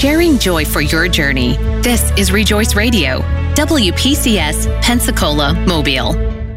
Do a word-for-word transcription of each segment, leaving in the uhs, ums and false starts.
sharing joy for your journey. This is Rejoice Radio, W P C S, Pensacola, Mobile.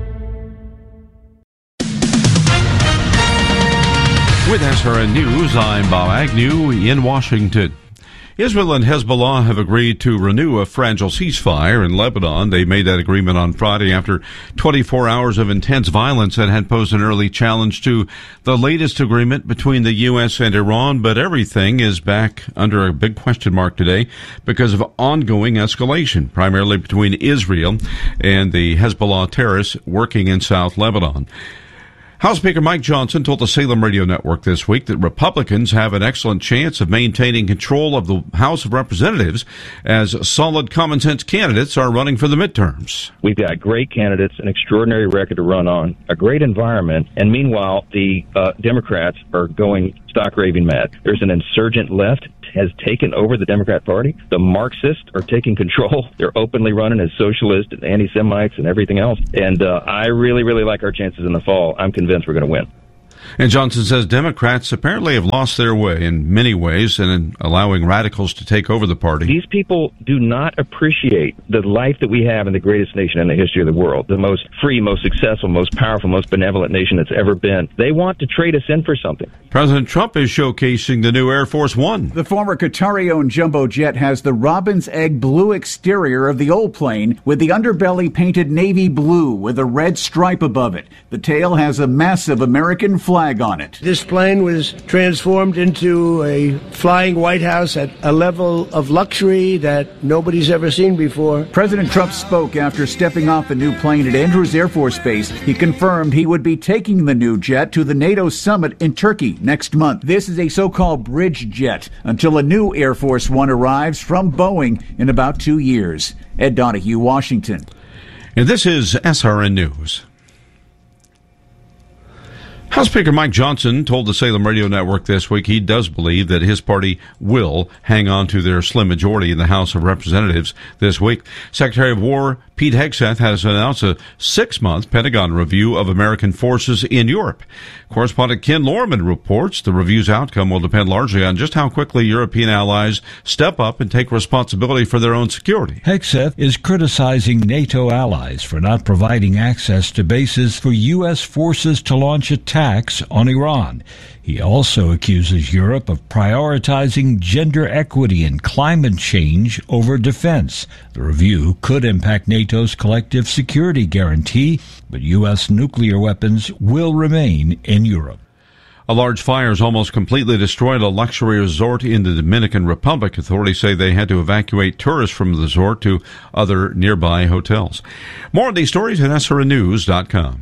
With S R N News, I'm Bob Agnew in Washington. Israel and Hezbollah have agreed to renew a fragile ceasefire in Lebanon. They made that agreement on Friday after twenty-four hours of intense violence that had posed an early challenge to the latest agreement between the U S and Iran. But everything is back under a big question mark today because of ongoing escalation, primarily between Israel and the Hezbollah terrorists working in South Lebanon. House Speaker Mike Johnson told the Salem Radio Network this week that Republicans have an excellent chance of maintaining control of the House of Representatives as solid common sense candidates are running for the midterms. We've got great candidates, an extraordinary record to run on, a great environment, and meanwhile, the uh, Democrats are going stock raving mad. There's an insurgent left has taken over the Democrat Party. The Marxists are taking control. They're openly running as socialists and anti-Semites and everything else. And uh, I really, really like our chances in the fall. I'm convinced we're going to win. And Johnson says Democrats apparently have lost their way in many ways and in allowing radicals to take over the party. These people do not appreciate the life that we have in the greatest nation in the history of the world, the most free, most successful, most powerful, most benevolent nation that's ever been. They want to trade us in for something. President Trump is showcasing the new Air Force One. The former Qatari-owned jumbo jet has the robin's egg blue exterior of the old plane with the underbelly painted navy blue with a red stripe above it. The tail has a massive American flag on it. This plane was transformed into a flying White House at a level of luxury that nobody's ever seen before. President Trump spoke after stepping off the new plane at Andrews Air Force Base. He confirmed he would be taking the new jet to the NATO summit in Turkey next month. This is a so-called bridge jet until a new Air Force One arrives from Boeing in about two years. Ed Donahue, Washington. And this is S R N News. House Speaker Mike Johnson told the Salem Radio Network this week he does believe that his party will hang on to their slim majority in the House of Representatives this week. Secretary of War Pete Hegseth has announced a six-month Pentagon review of American forces in Europe. Correspondent Ken Lorman reports the review's outcome will depend largely on just how quickly European allies step up and take responsibility for their own security. Hegseth is criticizing NATO allies for not providing access to bases for U S forces to launch attacks on Iran. He also accuses Europe of prioritizing gender equity and climate change over defense. The review could impact NATO's collective security guarantee, but U S nuclear weapons will remain in Europe. A large fire has almost completely destroyed a luxury resort in the Dominican Republic. Authorities say they had to evacuate tourists from the resort to other nearby hotels. More on these stories at S R N news dot com.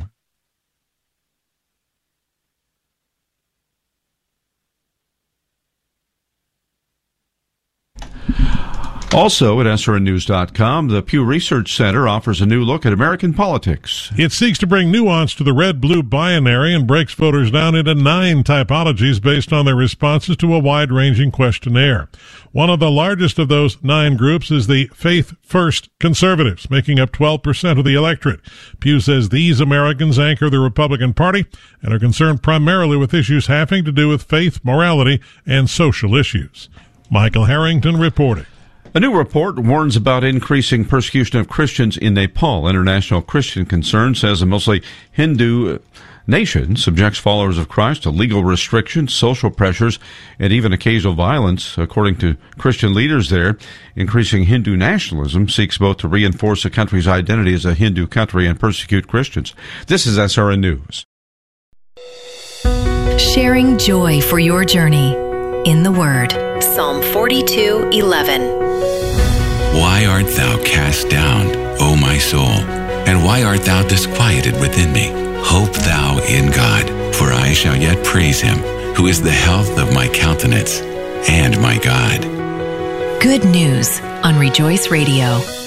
Also at S R N news dot com, the Pew Research Center offers a new look at American politics. It seeks to bring nuance to the red-blue binary and breaks voters down into nine typologies based on their responses to a wide-ranging questionnaire. One of the largest of those nine groups is the Faith First conservatives, making up twelve percent of the electorate. Pew says these Americans anchor the Republican Party and are concerned primarily with issues having to do with faith, morality, and social issues. Michael Harrington reporting. A new report warns about increasing persecution of Christians in Nepal. International Christian Concern says a mostly Hindu nation subjects followers of Christ to legal restrictions, social pressures, and even occasional violence. According to Christian leaders there, increasing Hindu nationalism seeks both to reinforce the country's identity as a Hindu country and persecute Christians. This is S R N News. Sharing joy for your journey in the Word. Psalm forty-two eleven. Why art thou cast down, O my soul? And why art thou disquieted within me? Hope thou in God, for I shall yet praise him, who is the health of my countenance and my God. Good news on Rejoice Radio.